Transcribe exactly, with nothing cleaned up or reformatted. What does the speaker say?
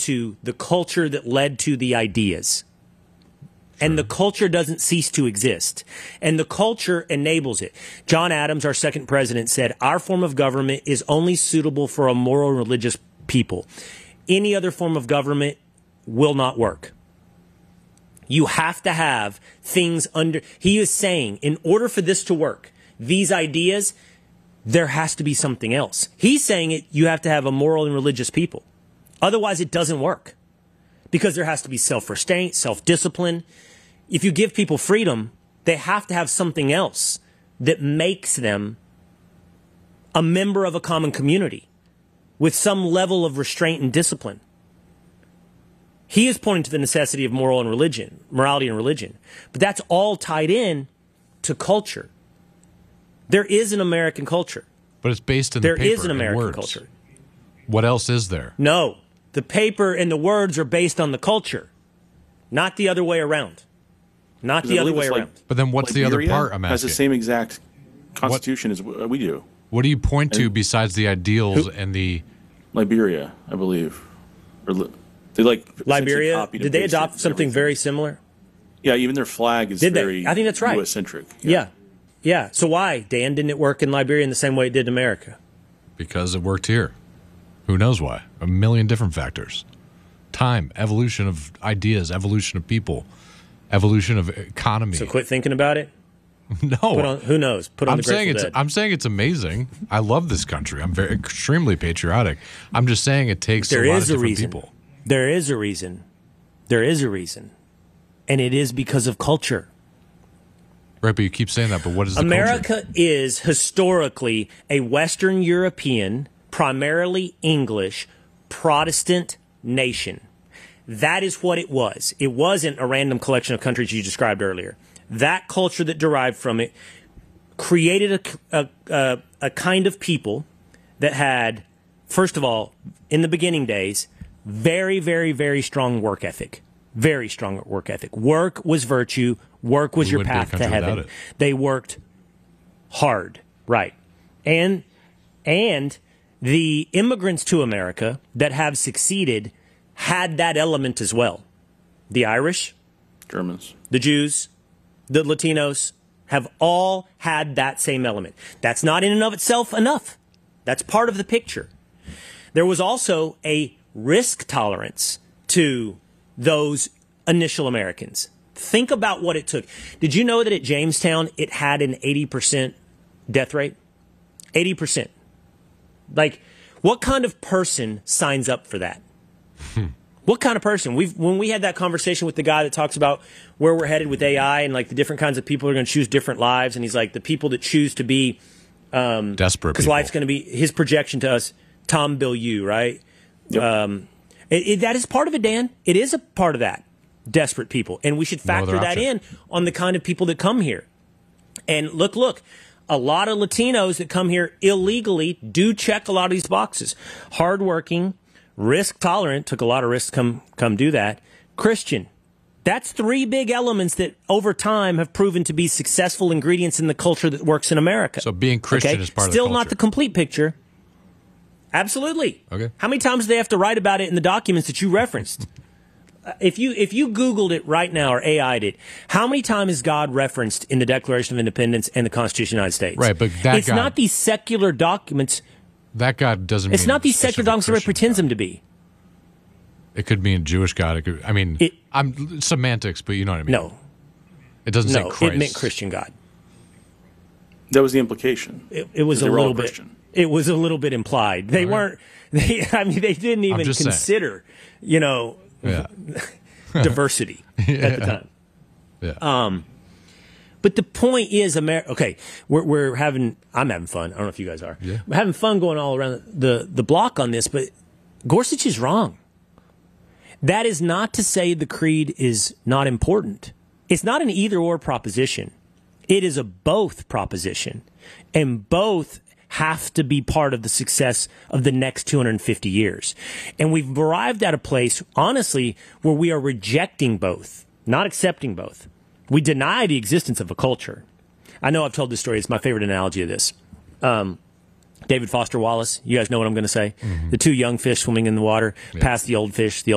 to the culture that led to the ideas. And the culture doesn't cease to exist. And the culture enables it. John Adams, our second president, said, our form of government is only suitable for a moral and religious people. Any other form of government will not work. You have to have things under... He is saying, in order for this to work, these ideas, there has to be something else. He's saying it, you have to have a moral and religious people. Otherwise, it doesn't work. Because there has to be self-restraint, self-discipline. If you give people freedom, they have to have something else that makes them a member of a common community with some level of restraint and discipline. He is pointing to the necessity of moral and religion, morality and religion. But that's all tied in to culture. There is an American culture. But it's based in there the paper is an American words. culture. What else is there? No. The paper and the words are based on the culture, not the other way around. Not the other way like, around. But then what's Liberia the other part I'm asking? has the same exact constitution what, as we do. What do you point to and, besides the ideals who, and the... Liberia, I believe. Or they like Liberia, did they adopt something everything. very similar? Yeah, even their flag is did very they? I think that's right. U S-centric. Yeah. yeah. Yeah. So why, Dan, didn't it work in Liberia in the same way it did in America? Because it worked here. Who knows why? A million different factors. Time, evolution of ideas, evolution of people, evolution of economy. So quit thinking about it? No. Put on, who knows? Put on I'm the saying Grateful it's Dead. I'm saying it's amazing. I love this country. I'm very extremely patriotic. I'm just saying it takes there a lot is of a different reason. people. There is a reason. There is a reason. And it is because of culture. Right, but you keep saying that, but what is the America culture? is historically a Western European, primarily English, Protestant nation. That is what it was. It wasn't a random collection of countries you described earlier. That culture that derived from it created a, a, a, a kind of people that had, first of all, in the beginning days, very, very, very strong work ethic. Very strong work ethic. Work was virtue. Work was We your wouldn't be a path to country without heaven. it. They worked hard, right? And and the immigrants to America that have succeeded had that element as well. The Irish, Germans, the Jews, the Latinos have all had that same element. That's not in and of itself enough. That's part of the picture. There was also a risk tolerance to those initial Americans. Think about what it took. Did you know that at Jamestown it had an eighty percent death rate? eighty percent. Like, what kind of person signs up for that? What kind of person? We've when we had that conversation with the guy that talks about where we're headed with A I and like the different kinds of people are going to choose different lives, and he's like the people that choose to be um, desperate because life's going to be his projection to us. Tom Bilyeu, right? Yep. Um, it, it, that is part of it, Dan. It is a part of that. Desperate people, and we should factor no that option. in on the kind of people that come here. And look, look, a lot of Latinos that come here illegally do check a lot of these boxes. Hardworking, risk tolerant, took a lot of risks to come come do that. Christian. That's three big elements that over time have proven to be successful ingredients in the culture that works in America. So being Christian okay? is part Still of the culture. not the complete picture. Absolutely. Okay. How many times do they have to write about it in the documents that you referenced? If you if you Googled it right now or A I'd it, how many times is God referenced in the Declaration of Independence and the Constitution of the United States? Right, but that it's God, not these secular documents. That God doesn't. It's mean not these secular documents that it pretends God. them to be. It could mean Jewish God. It could, I mean, It- I'm semantics, but you know what I mean. No, it doesn't no, say Christ. it meant Christian God. that was the implication. It, it was a They were all little bit. Christian. It was a little bit implied. They Okay. weren't. They, I mean, they didn't even just saying. consider, you know, Yeah. diversity at the time. Yeah. Um, but the point is, America. Okay, we're we're having. I'm having fun. I don't know if you guys are. Yeah. We're having fun going all around the the block on this, but Gorsuch is wrong. That is not to say the creed is not important. It's not an either or proposition. It is a both proposition, and both have to be part of the success of the next two hundred fifty years. And we've arrived at a place, honestly, where we are rejecting both, not accepting both. We deny the existence of a culture. I know I've told this story. It's my favorite analogy of this. Um, David Foster Wallace, you guys know what I'm going to say. Mm-hmm. The two young fish swimming in the water, Yeah. past the old fish. The